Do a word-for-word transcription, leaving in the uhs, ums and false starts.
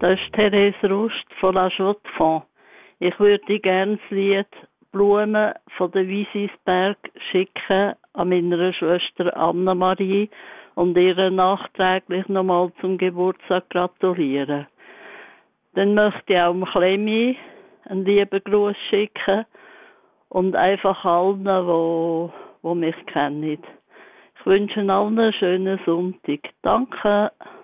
Das ist Therese Rust von La Chaux-de-Fonds. Ich würde gerne das Lied «Blumen» von der Wiesisberg schicken an meiner Schwester Anna-Marie und ihr nachträglich nochmal zum Geburtstag gratulieren. Dann möchte ich auch dem Clemmy einen lieben Gruß schicken und einfach allen, die, die mich kennen. Ich wünsche allen einen schönen Sonntag. Danke.